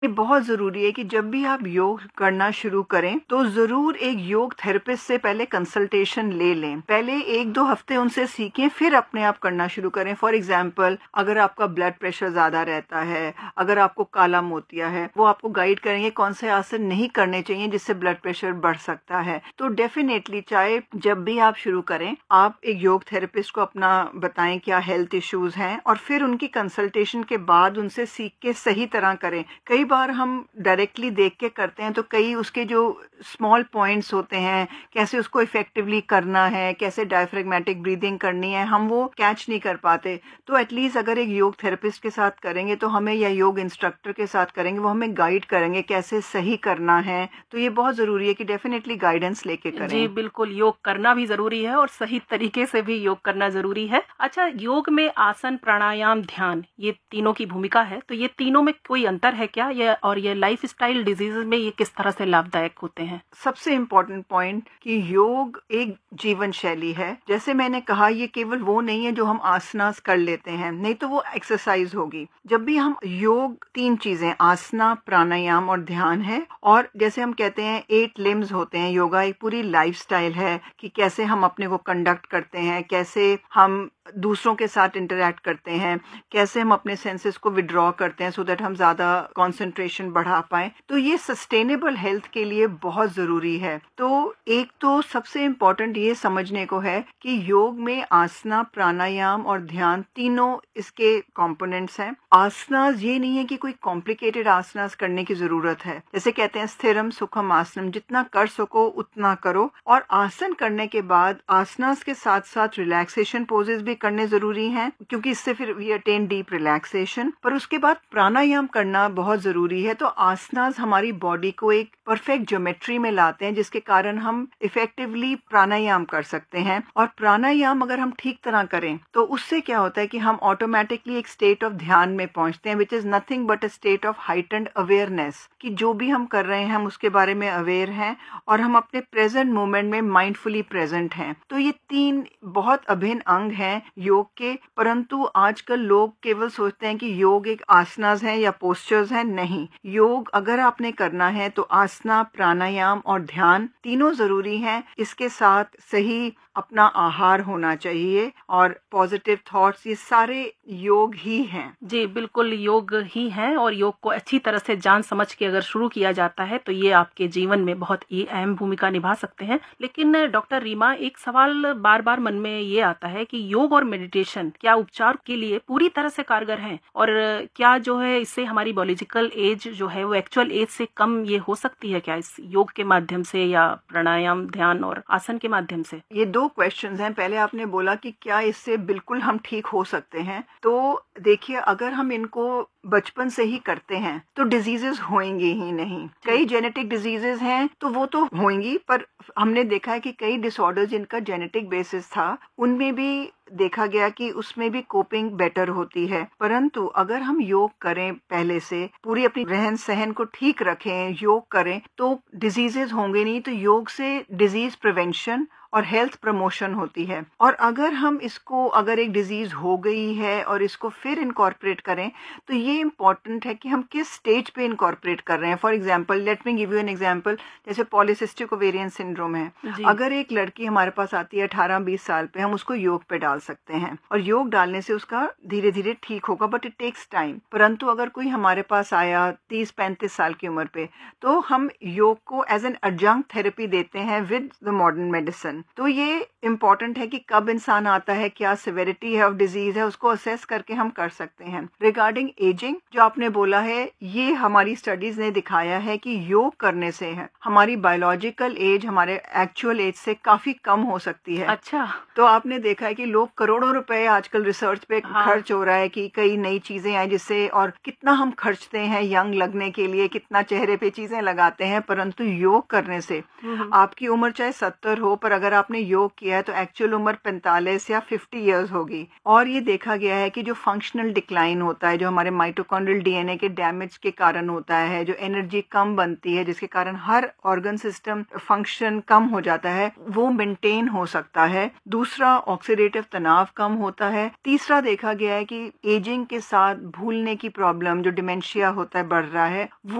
ये बहुत ज़रूरी है कि जब भी आप योग करना शुरू करें तो ज़रूर एक योग थेरेपिस्ट से पहले कंसल्टेशन ले लें। पहले 1-2 हफ्ते उनसे सीखें, फिर अपने आप करना शुरू करें। फॉर एग्जांपल, अगर आपका ब्लड प्रेशर ज़्यादा रहता है, अगर आपको काला मोतिया है, वो आपको गाइड करेंगे कौन से आसन नहीं करने चाहिए जिससे ब्लड प्रेशर बढ़ सकता है। तो डेफिनेटली चाहे जब भी आप शुरू करें, आप एक योग थेरेपिस्ट को अपना बताएं क्या हेल्थ इश्यूज हैं और फिर उनकी कंसल्टेशन के बाद उनसे सीख के सही तरह करें। कई बार हम डायरेक्टली देख के करते हैं तो कई उसके जो स्मॉल पॉइंट्स होते हैं, कैसे उसको इफेक्टिवली करना है, कैसे डायफ्रेगमेटिक ब्रीदिंग करनी है, हम वो कैच नहीं कर पाते। तो एटलीस्ट अगर एक योग थेरेपिस्ट के साथ करेंगे तो हमें, या योग इंस्ट्रक्टर के साथ करेंगे, वो हमें गाइड करेंगे कैसे सही करना है। तो ये बहुत ज़रूरी है कि डेफिनेटली गाइडेंस लेके जी करें। बिल्कुल, योग करना भी ज़रूरी है और सही तरीके से भी योग करना ज़रूरी है। अच्छा, योग में आसन, प्राणायाम, ध्यान, ये तीनों की भूमिका है, तो ये तीनों में कोई अंतर है क्या? ये लाइफस्टाइल डिजीज़ेज़ में ये किस तरह से लाभदायक होते हैं? सबसे इम्पोर्टेंट पॉइंट कि योग एक जीवन शैली है। जैसे मैंने कहा, ये केवल वो नहीं है जो हम आसनास कर लेते हैं, नहीं तो वो एक्सरसाइज होगी। जब भी हम योग, 3 चीजें, आसना, प्राणायाम और ध्यान है। और जैसे हम कहते हैं 8 लिम्स होते हैं, योगा एक पूरी लाइफस्टाइल है कि कैसे हम अपने को कंडक्ट करते हैं, कैसे हम दूसरों के साथ इंटरेक्ट करते हैं, कैसे हम अपने सेंसेस को विड्रॉ करते हैं सो दैट हम ज्यादा कंसंट्रेशन बढ़ा पाए। तो ये सस्टेनेबल हेल्थ के लिए बहुत जरूरी है। तो एक तो सबसे इम्पोर्टेंट ये समझने को है कि योग में आसना, प्राणायाम और ध्यान तीनों इसके कंपोनेंट्स हैं। आसनास ये नहीं है कि कोई कॉम्प्लिकेटेड आसनास करने की जरूरत है। जैसे कहते हैं स्थिरम सुखम आसनम, जितना कर सको उतना करो। और आसन करने के बाद आसनास के साथ साथ रिलैक्सेशन पोजेस भी करने जरूरी हैं, क्योंकि इससे फिर वी अटेन डीप रिलैक्सेशन। पर उसके बाद प्राणायाम करना बहुत जरूरी है। तो आसनास हमारी बॉडी को एक परफेक्ट ज्योमेट्री में लाते हैं, जिसके कारण हम इफेक्टिवली प्राणायाम कर सकते हैं। और प्राणायाम अगर हम ठीक तरह करें तो उससे क्या होता है कि हम ऑटोमेटिकली एक स्टेट ऑफ ध्यान में पहुंचते हैं, which is nothing but a state of heightened awareness, कि जो भी हम कर रहे हैं हम उसके बारे में अवेयर हैं और हम अपने प्रेजेंट मोमेंट में माइंडफुली प्रेजेंट हैं। तो ये 3 बहुत अभिन्न अंग हैं योग के। परंतु आजकल लोग केवल सोचते हैं कि योग एक आसनास है या पोस्चर्स हैं। नहीं, योग अगर आपने करना है तो आसना, प्राणायाम और ध्यान तीनों जरूरी हैं। इसके साथ सही अपना आहार होना चाहिए और पॉजिटिव थॉट्स, ये सारे योग ही हैं। जी बिल्कुल, योग ही है और योग को अच्छी तरह से जान समझ के अगर शुरू किया जाता है तो ये आपके जीवन में बहुत ही अहम भूमिका निभा सकते हैं। लेकिन डॉक्टर रीमा, एक सवाल बार बार मन में ये आता है कि योग और मेडिटेशन क्या उपचार के लिए पूरी तरह से कारगर हैं? और क्या जो है इससे हमारी बायोलॉजिकल एज जो है वो एक्चुअल एज से कम ये हो सकती है क्या, इस योग के माध्यम से या प्राणायाम, ध्यान और आसन के माध्यम से? ये 2 क्वेश्चंस हैं। पहले आपने बोला कि क्या इससे बिल्कुल हम ठीक हो सकते हैं। तो देखिए, अगर हम इनको बचपन से ही करते हैं तो डिजीजेस होंगे ही नहीं। कई जेनेटिक डिजीजेस हैं तो वो तो होंगी, पर हमने देखा है कि कई डिसऑर्डर जिनका जेनेटिक बेसिस था उनमें भी देखा गया कि उसमें भी कोपिंग बेटर होती है। परंतु अगर हम योग करें, पहले से पूरी अपनी रहन सहन को ठीक रखें, योग करें, तो डिजीजेस होंगे नहीं। तो योग से डिजीज प्रिवेंशन और हेल्थ प्रमोशन होती है। और अगर हम इसको, अगर एक डिजीज हो गई है और इसको फिर इनकॉर्पोरेट करें, तो ये इम्पॉर्टेंट है कि हम किस स्टेज पे इनकॉर्पोरेट कर रहे हैं। For example, let me give you an example. जैसे पॉलीसिस्टिक ओवेरियन सिंड्रोम है। अगर एक लड़की हमारे पास आती है 18-20 साल पे, हम उसको योग पे डाल सकते हैं और योग डालने से उसका धीरे धीरे ठीक होगा, बट इट टेक्स टाइम। परंतु अगर कोई हमारे पास आया 30-35 साल की उम्र पे, तो हम योग को एज एन एडजंक्ट थेरेपी देते हैं विद द मॉडर्न मेडिसिन। तो ये इम्पॉर्टेंट है कि कब इंसान आता है, क्या सिविरिटी है ऑफ डिजीज है, उसको असेस करके हम कर सकते हैं। रिगार्डिंग एजिंग जो आपने बोला है, ये हमारी स्टडीज ने दिखाया है कि योग करने से है हमारी बायोलॉजिकल एज हमारे एक्चुअल एज से काफी कम हो सकती है। अच्छा। तो आपने देखा है कि लोग करोड़ों रुपए आजकल रिसर्च पे खर्च हो रहा है कि कई नई चीजें आई जिससे, और कितना हम खर्चते हैं यंग लगने के लिए, कितना चेहरे पे चीजें लगाते हैं, परंतु योग करने से आपकी उम्र चाहे 70 हो, पर अगर अगर आपने योग किया है तो एक्चुअल उम्र 45 या 50 इयर्स होगी। और ये देखा गया है कि जो फंक्शनल डिक्लाइन होता है, जो हमारे माइटोकॉन्ड्रियल डीएनए के डैमेज के कारण होता है, जो एनर्जी कम बनती है जिसके कारण हर ऑर्गन सिस्टम फंक्शन कम हो जाता है, वो मेंटेन हो सकता है। दूसरा, ऑक्सीडेटिव तनाव कम होता है। तीसरा, देखा गया है कि एजिंग के साथ भूलने की प्रॉब्लम, जो डिमेंशिया होता है, बढ़ रहा है।